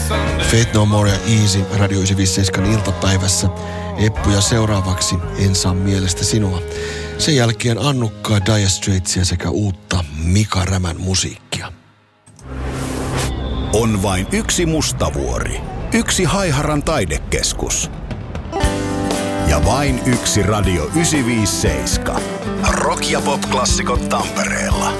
Faith No More ja Easy Radio 957 iltapäivässä. Eppu ja seuraavaksi En saa mielestä sinua. Sen jälkeen Annukkaa, Dire Straitsia sekä uutta Mika Rämän musiikkia. On vain yksi Mustavuori, yksi Haiharan taidekeskus ja vain yksi Radio 957. Rock- ja pop-klassikot Tampereella.